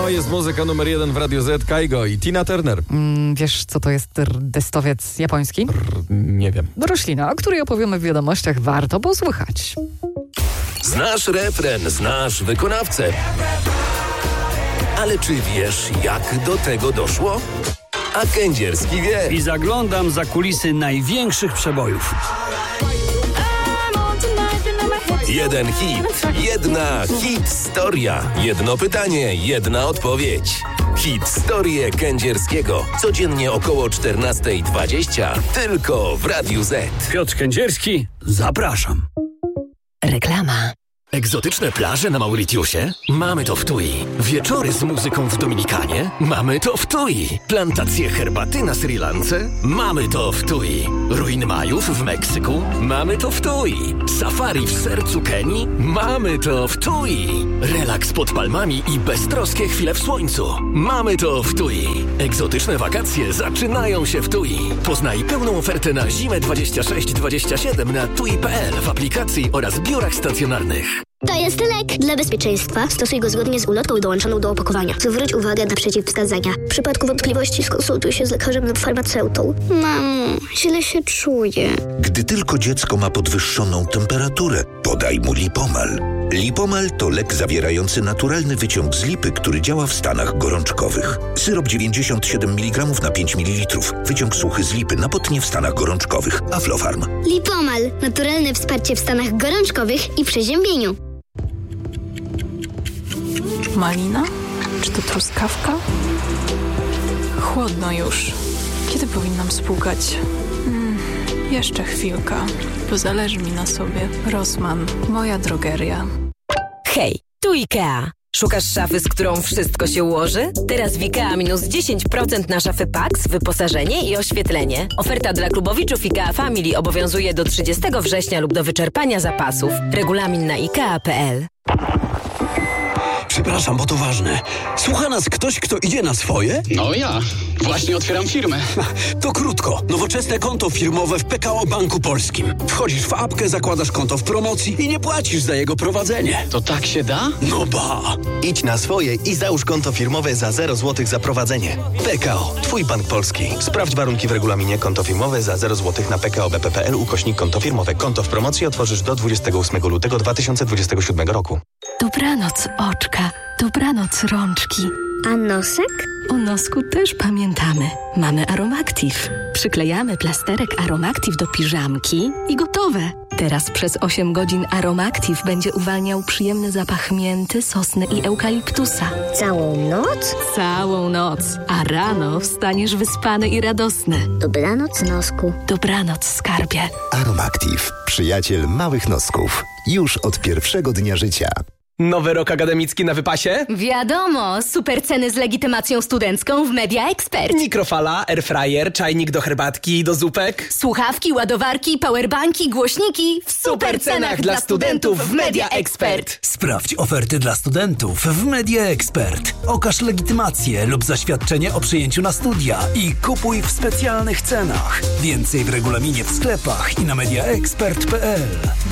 To jest muzyka numer 1 w Radiu Z. Kaigo i Tina Turner. Wiesz, co to jest destowiec japoński? Nie wiem. Roślina, o której opowiemy w wiadomościach. Warto posłuchać. Znasz refren, znasz wykonawcę. Ale czy wiesz, jak do tego doszło? A Kędzierski wie. I zaglądam za kulisy największych przebojów. Jeden hit, jedna historia. Jedno pytanie, jedna odpowiedź. Historię Kędzierskiego. Codziennie około 14:20. Tylko w Radiu Z. Piotr Kędzierski, zapraszam. Reklama. Egzotyczne plaże na Mauritiusie? Mamy to w TUI. Wieczory z muzyką w Dominikanie? Mamy to w TUI. Plantacje herbaty na Sri Lance? Mamy to w TUI. Ruiny Majów w Meksyku? Mamy to w TUI. Safari w sercu Kenii? Mamy to w TUI. Relaks pod palmami i beztroskie chwile w słońcu? Mamy to w TUI. Egzotyczne wakacje zaczynają się w TUI. Poznaj pełną ofertę na zimę 26-27 na TUI.pl w aplikacji oraz biurach stacjonarnych. To jest lek. Dla bezpieczeństwa stosuj go zgodnie z ulotką dołączoną do opakowania. Zwróć uwagę na przeciwwskazania. W przypadku wątpliwości skonsultuj się z lekarzem lub farmaceutą. Mamo, źle się czuję. Gdy tylko dziecko ma podwyższoną temperaturę, podaj mu Lipomal. Lipomal to lek zawierający naturalny wyciąg z lipy, który działa w stanach gorączkowych. Syrop 97 mg na 5 ml. Wyciąg suchy z lipy na potnie w stanach gorączkowych. Aflofarm. Lipomal. Naturalne wsparcie w stanach gorączkowych i przeziębieniu. Malina? Czy to truskawka? Chłodno już. Kiedy powinnam spłukać? Jeszcze chwilka, bo zależy mi na sobie. Rossmann, moja drogeria. Hej, tu IKEA. Szukasz szafy, z którą wszystko się ułoży? Teraz w IKEA minus 10% na szafy Pax, wyposażenie i oświetlenie. Oferta dla klubowiczów IKEA Family obowiązuje do 30 września lub do wyczerpania zapasów. Regulamin na IKEA.pl. Przepraszam, bo to ważne. Słucha nas ktoś, kto idzie na swoje? No ja. Właśnie otwieram firmę. To krótko. Nowoczesne konto firmowe w PKO Banku Polskim. Wchodzisz w apkę, zakładasz konto w promocji i nie płacisz za jego prowadzenie. To tak się da? No ba! Idź na swoje i załóż konto firmowe za 0 zł za prowadzenie. PKO. Twój Bank Polski. Sprawdź warunki w regulaminie. Konto firmowe za 0 zł na pkobp.pl/konto firmowe. Konto w promocji otworzysz do 28 lutego 2027 roku. Dobranoc, oczka. Dobranoc, rączki. A nosek? O nosku też pamiętamy. Mamy Aromactive. Przyklejamy plasterek Aromactive do piżamki i gotowe. Teraz przez 8 godzin Aromactive będzie uwalniał przyjemny zapach mięty, sosny i eukaliptusa. Całą noc? Całą noc. A rano wstaniesz wyspany i radosny. Dobranoc, nosku. Dobranoc, skarbie. Aromactive. Przyjaciel małych nosków. Już od pierwszego dnia życia. Nowy rok akademicki na wypasie? Wiadomo, super ceny z legitymacją studencką w Media Expert. Mikrofala, airfryer, czajnik do herbatki i do zupek. Słuchawki, ładowarki, powerbanki, głośniki w super cenach dla studentów w Media Expert. Sprawdź oferty dla studentów w Media Expert. Okaż legitymację lub zaświadczenie o przyjęciu na studia i kupuj w specjalnych cenach. Więcej w regulaminie w sklepach i na mediaexpert.pl.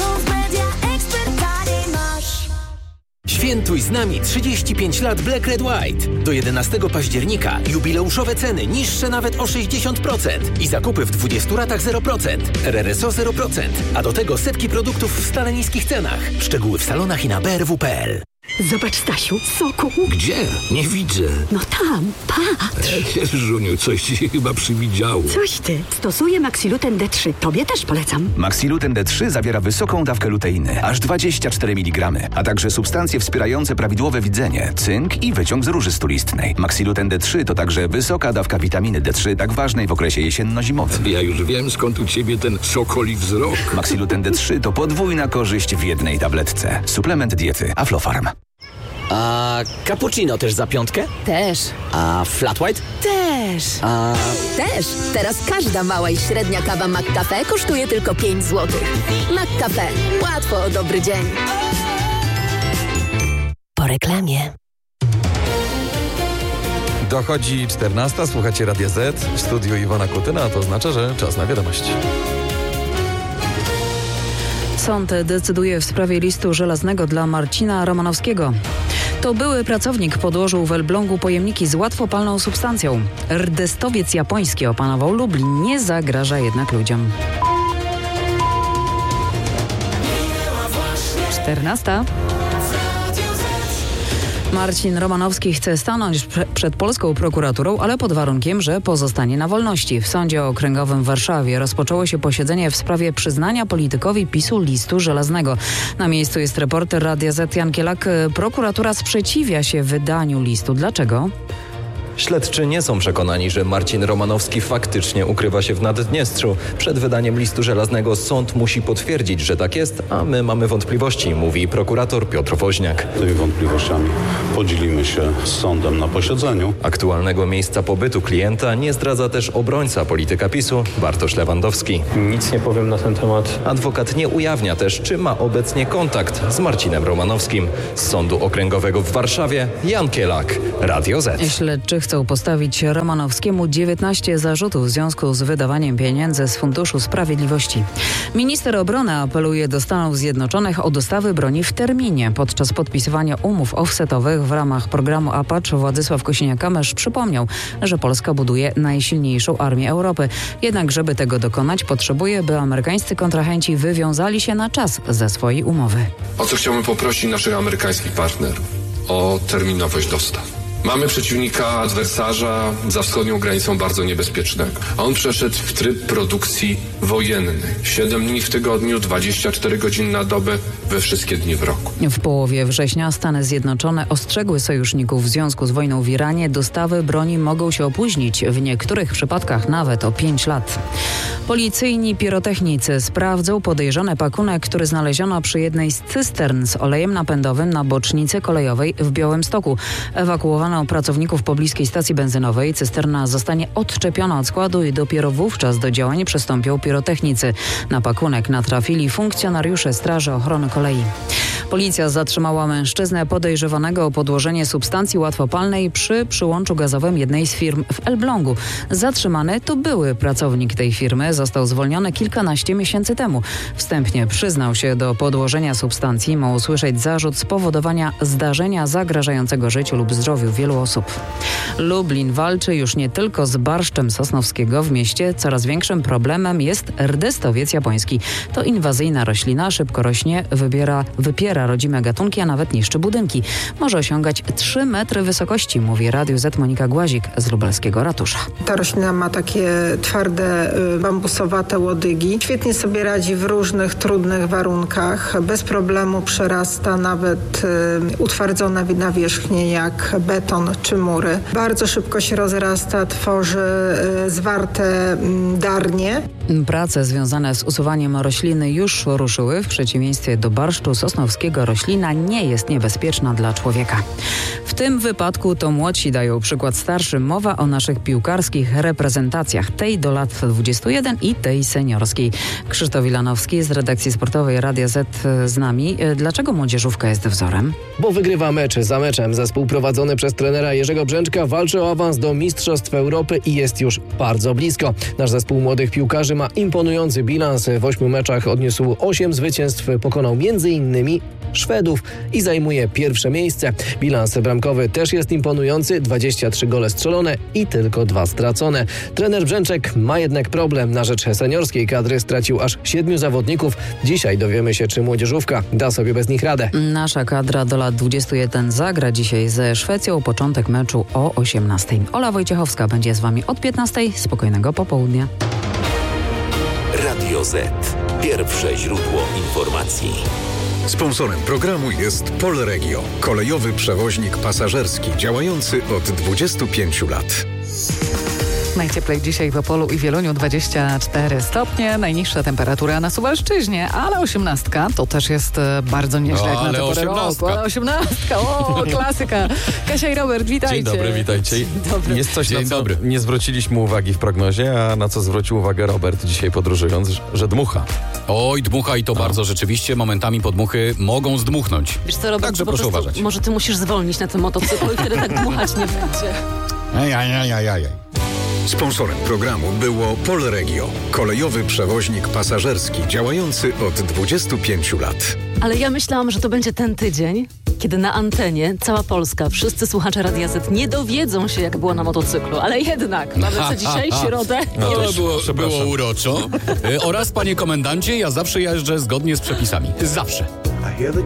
Świętuj z nami 35 lat Black Red White. Do 11 października jubileuszowe ceny niższe nawet o 60% i zakupy w 20 ratach 0%. RRSO 0%, a do tego setki produktów w stale niskich cenach. Szczegóły w salonach i na brw.pl. Zobacz, Stasiu, soku. Gdzie? Nie widzę. No tam, patrz. Żuniu, coś ci się chyba przywidziało. Coś ty. Stosuję Maxiluten D3. Tobie też polecam. Maxiluten D3 zawiera wysoką dawkę luteiny, aż 24 mg, a także substancje wspierające prawidłowe widzenie, cynk i wyciąg z róży stulistnej. Maxiluten D3 to także wysoka dawka witaminy D3, tak ważnej w okresie jesienno-zimowym. Ja już wiem, skąd u ciebie ten sokoli wzrok. Maxiluten D3 to podwójna korzyść w jednej tabletce. Suplement diety Aflofarm. A cappuccino też za 5? Też. A flat white? Też. A... Też. Teraz każda mała i średnia kawa McCafe kosztuje tylko 5 zł. McCafe. Łatwo o dobry dzień. Po reklamie. Dochodzi 14, słuchacie Radia Z, w studiu Iwona Kutyna, a to oznacza, że czas na wiadomości. Sąd decyduje w sprawie listu żelaznego dla Marcina Romanowskiego. To były pracownik podłożył w Elblągu pojemniki z łatwopalną substancją. Rdestowiec japoński opanował Lublin, nie zagraża jednak ludziom. 14. Marcin Romanowski chce stanąć przed polską prokuraturą, ale pod warunkiem, że pozostanie na wolności. W Sądzie Okręgowym w Warszawie rozpoczęło się posiedzenie w sprawie przyznania politykowi PiS-u listu żelaznego. Na miejscu jest reporter Radia Z Jan Kielak. Prokuratura sprzeciwia się wydaniu listu. Dlaczego? Śledczy nie są przekonani, że Marcin Romanowski faktycznie ukrywa się w Naddniestrzu. Przed wydaniem listu żelaznego sąd musi potwierdzić, że tak jest, a my mamy wątpliwości, mówi prokurator Piotr Woźniak. Tymi wątpliwościami podzielimy się z sądem na posiedzeniu. Aktualnego miejsca pobytu klienta nie zdradza też obrońca polityka PiS-u Bartosz Lewandowski. Nic nie powiem na ten temat. Adwokat nie ujawnia też, czy ma obecnie kontakt z Marcinem Romanowskim. Z Sądu Okręgowego w Warszawie Jan Kielak, Radio Z. Śledczy chcą postawić Romanowskiemu 19 zarzutów w związku z wydawaniem pieniędzy z Funduszu Sprawiedliwości. Minister obrony apeluje do Stanów Zjednoczonych o dostawy broni w terminie. Podczas podpisywania umów offsetowych w ramach programu Apache Władysław Kosiniak-Kamysz przypomniał, że Polska buduje najsilniejszą armię Europy. Jednak żeby tego dokonać, potrzebuje, by amerykańscy kontrahenci wywiązali się na czas ze swojej umowy. O co chciałbym poprosić naszych amerykańskich partnerów? O terminowość dostaw. Mamy przeciwnika, adwersarza za wschodnią granicą bardzo niebezpiecznego. On przeszedł w tryb produkcji wojennej. 7 dni w tygodniu, 24 godziny na dobę, we wszystkie dni w roku. W połowie września Stany Zjednoczone ostrzegły sojuszników w związku z wojną w Iranie. Dostawy broni mogą się opóźnić, w niektórych przypadkach nawet o 5 lat. Policyjni pirotechnicy sprawdzą podejrzany pakunek, który znaleziono przy jednej z cystern z olejem napędowym na bocznicy kolejowej w Białymstoku. Ewakuowano pracowników pobliskiej stacji benzynowej. Cysterna zostanie odczepiona od składu i dopiero wówczas do działań przystąpią pirotechnicy. Na pakunek natrafili funkcjonariusze Straży Ochrony Kolei. Policja zatrzymała mężczyznę podejrzewanego o podłożenie substancji łatwopalnej przy przyłączu gazowym jednej z firm w Elblągu. Zatrzymany to były pracownik tej firmy. Został zwolniony kilkanaście miesięcy temu. Wstępnie przyznał się do podłożenia substancji. Ma usłyszeć zarzut spowodowania zdarzenia zagrażającego życiu lub zdrowiu wielu osób. Lublin walczy już nie tylko z barszczem sosnowskiego. W mieście coraz większym problemem jest rdestowiec japoński. To inwazyjna roślina, szybko rośnie, wypiera rodzime gatunki, a nawet niszczy budynki. Może osiągać 3 metry wysokości, mówi Radiu Z Monika Głazik z lubelskiego ratusza. Ta roślina ma takie twarde, bambusowate łodygi. Świetnie sobie radzi w różnych trudnych warunkach. Bez problemu przerasta nawet utwardzone nawierzchnie jak beton czy mury. Bardzo szybko się rozrasta, tworzy zwarte darnie. Prace związane z usuwaniem rośliny już ruszyły. W przeciwieństwie do barszczu sosnowskiego roślina nie jest niebezpieczna dla człowieka. W tym wypadku to młodsi dają przykład starszym. Mowa o naszych piłkarskich reprezentacjach, tej do lat 21 i tej seniorskiej. Krzysztof Wilanowski z redakcji sportowej Radia Z z nami. Dlaczego młodzieżówka jest wzorem? Bo wygrywa mecz za meczem. Zespół prowadzony przez trenera Jerzego Brzęczka walczy o awans do Mistrzostw Europy i jest już bardzo blisko. Nasz zespół młodych piłkarzy ma imponujący bilans. W 8 meczach odniósł 8 zwycięstw, pokonał m.in. Szwedów i zajmuje pierwsze miejsce. Bilans bramkowy też jest imponujący, 23 gole strzelone i tylko 2 stracone. Trener Brzęczek ma jednak problem. Na rzecz seniorskiej kadry stracił aż 7 zawodników. Dzisiaj dowiemy się, czy młodzieżówka da sobie bez nich radę. Nasza kadra do lat 21 zagra dzisiaj ze Szwecją. Początek meczu o 18. Ola Wojciechowska będzie z wami od 15. Spokojnego popołudnia. Radio Z. Pierwsze źródło informacji. Sponsorem programu jest Polregio, kolejowy przewoźnik pasażerski działający od 25 lat. Najcieplej dzisiaj w Opolu i Wieluniu 24 stopnie, najniższa temperatura na Suwalszczyźnie, ale 18 to też jest bardzo nieźle jak na tę porę roku. Ale 18, o, klasyka. Kasia i Robert, witajcie. Dzień dobry, witajcie. Dobry. Jest coś, na co nie zwróciliśmy uwagi w prognozie, a na co zwrócił uwagę Robert dzisiaj podróżując, że dmucha. Oj, dmucha i to bardzo rzeczywiście. Momentami podmuchy mogą zdmuchnąć. Wiesz co, Robert, Także proszę uważać. Może ty musisz zwolnić na tym motocyklu i wtedy tak dmuchać nie będzie. Sponsorem programu było Polregio, kolejowy przewoźnik pasażerski działający od 25 lat. Ale ja myślałam, że to będzie ten tydzień, kiedy na antenie cała Polska, wszyscy słuchacze Radia Z nie dowiedzą się, jak było na motocyklu. Ale jednak, mamy co dzisiaj, środę. No to było uroczo. Oraz, panie komendancie, ja zawsze jeżdżę zgodnie z przepisami. Zawsze.